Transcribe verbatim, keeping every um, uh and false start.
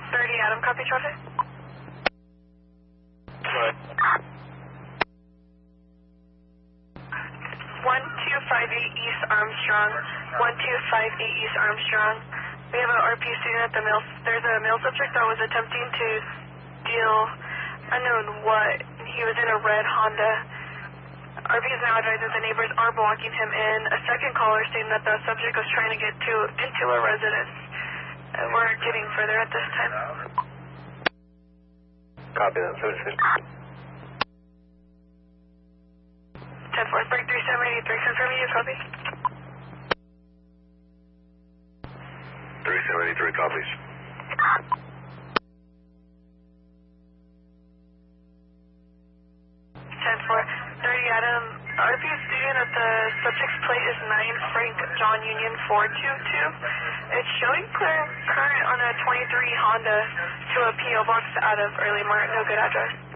thirty Adam, copy traffic. Good. one two five eight East Armstrong, one two five eight East Armstrong. We have an R P student at the mail. There's a male subject that was attempting to steal unknown what. He was in a red Honda. R P is now advising the neighbors are blocking him in. A second caller stating that the subject was trying to get to into a residence. Uh, we're getting further at this time. Copy that, seventy-six. ten four, thirty-three seven eighty-three, confirming you, copy. thirty-seven eighty-three copies. ten four, thirty Adam, R P student at the subject's plate is nine Frank John Union four two two. It's showing clear current on a twenty-three Honda to a P O box out of early Martin. No good address.